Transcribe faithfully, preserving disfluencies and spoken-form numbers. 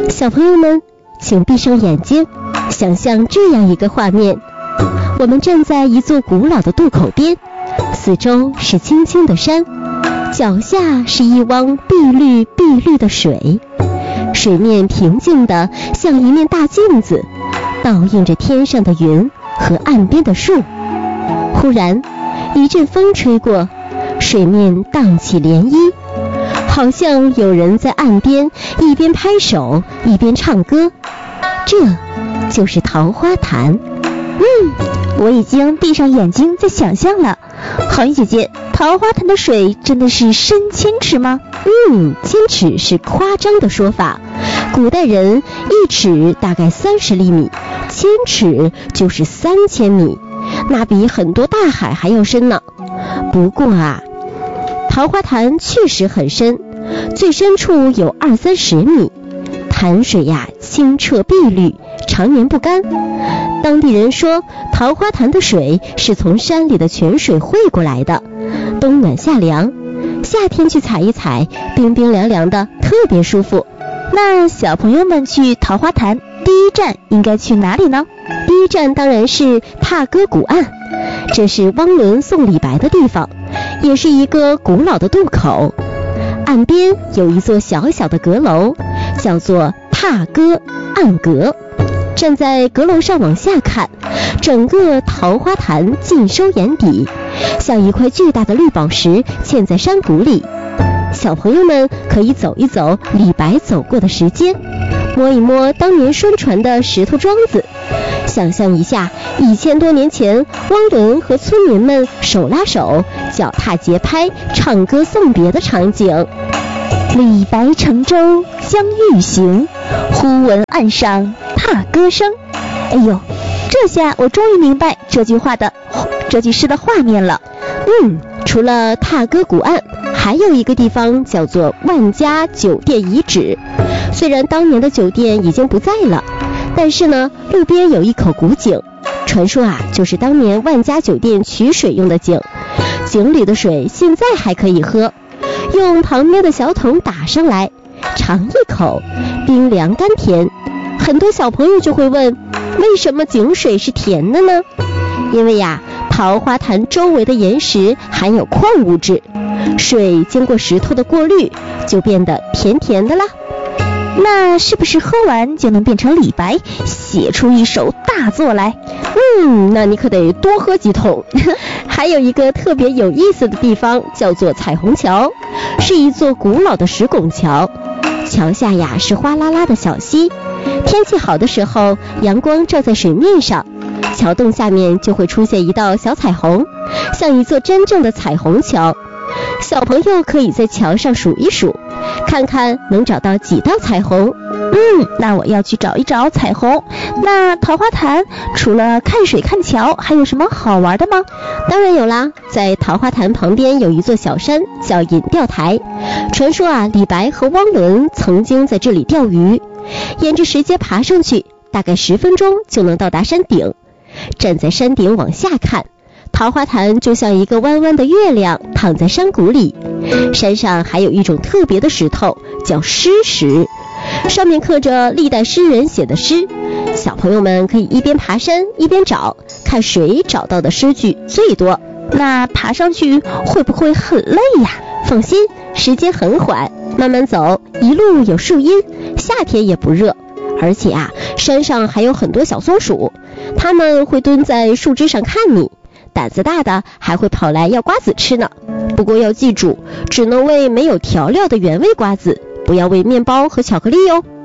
小朋友们，请闭上眼睛，想象这样一个画面：我们站在一座古老的渡口边，四周是青青的山，脚下是一汪碧绿碧绿的水，水面平静的像一面大镜子，倒映着天上的云和岸边的树。忽然一阵风吹过，水面荡起涟漪，好像有人在岸边一边拍手一边唱歌。这就是桃花潭。 嗯，我已经闭上眼睛在想象了。好运姐姐，桃花潭的水真的是深千尺吗？ 嗯，千尺是夸张的说法，古代人一尺大概三十厘米，千尺就是三千米，那比很多大海还要深呢。不过啊，桃花潭确实很深，最深处有二三十米，潭水呀清澈碧绿，常年不干。当地人说，桃花潭的水是从山里的泉水汇过来的，冬暖夏凉，夏天去踩一踩，冰冰凉凉的，特别舒服。 那小朋友们去桃花潭第一站应该去哪里呢？ 第一站当然是踏歌古岸，这是汪伦送李白的地方，也是一个古老的渡口。岸边有一座小小的阁楼，叫做踏歌岸阁。站在阁楼上往下看，整个桃花潭尽收眼底，像一块巨大的绿宝石嵌在山谷里。小朋友们可以走一走李白走过的石阶，摸一摸当年宣传的石头桩子，想象一下一千多年前汪伦和村民们手拉手，脚踏节拍，唱歌送别的场景。 李白乘舟将欲行，忽闻岸上踏歌声。哎呦，这下我终于明白这句话的这句诗的画面了。 嗯，除了踏歌古岸，还有一个地方叫做万家酒店遗址。虽然当年的酒店已经不在了，但是呢，路边有一口古井，传说啊，就是当年万家酒店取水用的井。井里的水现在还可以喝，用旁边的小桶打上来，尝一口，冰凉甘甜。很多小朋友就会问，为什么井水是甜的呢？因为呀，桃花潭周围的岩石含有矿物质，水经过石头的过滤，就变得甜甜的啦。 那是不是喝完就能变成李白，写出一首大作来？ 嗯，那你可得多喝几桶。还有一个特别有意思的地方，叫做彩虹桥，是一座古老的石拱桥。桥下呀是哗啦啦的小溪，天气好的时候，阳光照在水面上，桥洞下面就会出现一道小彩虹，像一座真正的彩虹桥。小朋友可以在桥上数一数，看看能找到几道彩虹。 嗯，那我要去找一找彩虹。那桃花潭除了看水看桥，还有什么好玩的吗？ 当然有啦，在桃花潭旁边有一座小山叫引钓台，传说啊，李白和汪伦曾经在这里钓鱼。沿着石阶爬上去，大概十分钟就能到达山顶。站在山顶往下看，桃花潭就像一个弯弯的月亮躺在山谷里。山上还有一种特别的石头叫诗石，上面刻着历代诗人写的诗。小朋友们可以一边爬山一边找，看谁找到的诗句最多。 那爬上去会不会很累呀？ 放心，时间很缓，慢慢走，一路有树荫，夏天也不热。而且啊，山上还有很多小松鼠，它们会蹲在树枝上看你，胆子大的还会跑来要瓜子吃呢。不过要记住，只能喂没有调料的原味瓜子，不要喂面包和巧克力哟。